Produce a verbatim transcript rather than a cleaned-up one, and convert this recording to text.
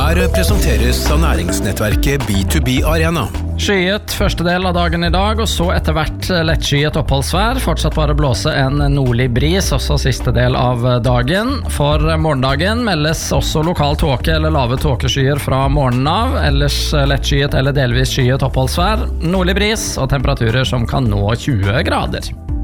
Her presenteres av næringsnettverket B to B Arena. Skyet første del av dagen i dag, og så etter hvert lettskyet oppholdsvær. Fortsatt bare blåse en nordlig bris, også siste del av dagen. For morgendagen meldes også lokal tåke eller lave tåkeskyer fra morgenen av. Ellers lettskyet eller delvis skyet oppholdsvær, nordlig bris og temperaturer som kan nå tjue grader.